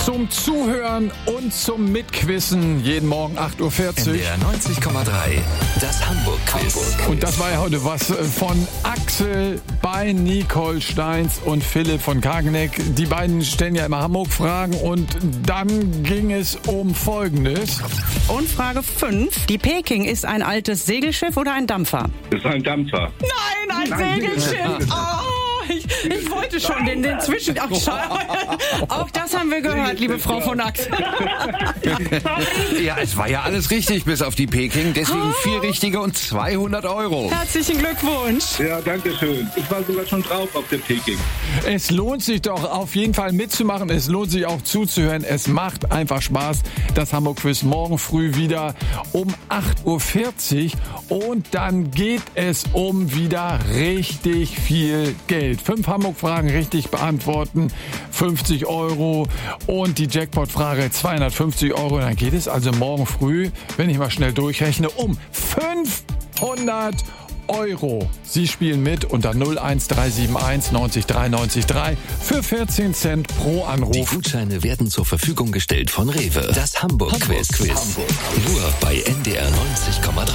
zum Zuhören und zum Mitquissen. Jeden Morgen 8.40 Uhr. NDR 90,3. Das Hamburg-Quiz. Und das war ja heute was von Axel bei Nicole Steins und Philipp von Kageneck. Die beiden stellen ja immer Hamburg-Fragen und dann ging es um Folgendes. Und Frage 5. Die Peking ist ein altes Segelschiff oder ein Dampfer? Das ist ein Dampfer. Nein, ein Segelschiff. Oh, ich wollte schon den Zwischen... Ach, auch das haben wir gehört, liebe Frau von Axel. Ja, es war ja alles richtig, bis auf die Peking. Deswegen 4 richtige und 200 Euro. Herzlichen Glückwunsch. Ja, danke schön. Ich war sogar schon drauf auf der Peking. Es lohnt sich doch auf jeden Fall mitzumachen. Es lohnt sich auch zuzuhören. Es macht einfach Spaß. Das Hamburg-Quiz morgen früh wieder um 8.40 Uhr. Und dann geht es um wieder richtig viel Geld. 5 Hamburg-Fragen richtig beantworten, 50 Euro. Und die Jackpot-Frage 250 Euro. Dann geht es also morgen früh, wenn ich mal schnell durchrechne, um 500 Euro. Sie spielen mit unter 01371 90 93 3 für 14 Cent pro Anruf. Die Gutscheine werden zur Verfügung gestellt von Rewe. Das Hamburg-Quiz. Nur bei NDR 90,3.